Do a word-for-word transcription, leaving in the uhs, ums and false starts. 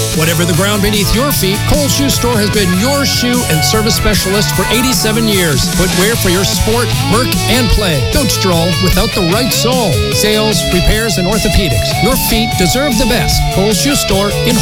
Whatever the ground beneath your feet, Kohl's Shoe Store has been your shoe and service specialist for eighty-seven years. Footwear for your sport, work, and play. Don't stroll without the right sole. Sales, repairs, and orthopedics. Your feet deserve the best. Kohl's Shoe Store in